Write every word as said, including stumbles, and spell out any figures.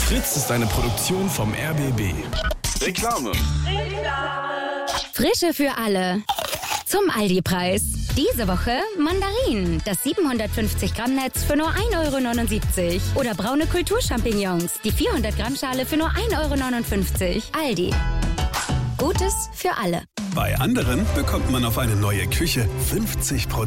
Fritz ist eine Produktion vom R B B. Reklame. Frische für alle. Zum Aldi-Preis. Diese Woche Mandarinen, das siebenhundertfünfzig Gramm Netz für nur ein Euro neunundsiebzig. Oder braune Kulturchampignons, die vierhundert Gramm Schale für nur ein Euro neunundfünfzig. Aldi. Gutes für alle. Bei anderen bekommt man auf eine neue Küche fünfzig Prozent